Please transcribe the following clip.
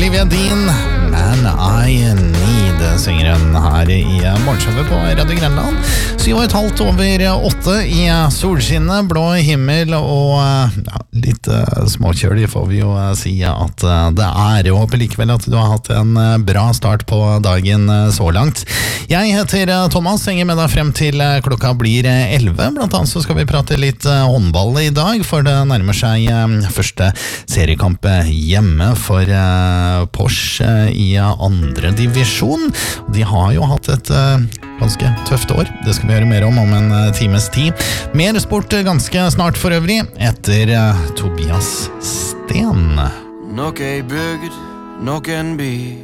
Olivia Dean, Man I Need, synger hun her i morgenshowet på Radio Grenland. 7,5 over 8 i solskinnet, blå himmel og litt småkjølig får vi jo si at det er. Jeg håper likevel at du har hatt en bra start på dagen så langt. Jeg heter Thomas, henger med deg frem til klokka blir 11. Blant annet så skal vi prate litt håndball i dag, for det nærmer seg første seriekamp hjemme for Porsche i andre divisjon. De har jo hatt et ganske tøft år. Det skal vi høre mer om en times tid. Mer sport ganske snart for øvrig, etter Tobias Sten. Nok ei bygd, nok en by.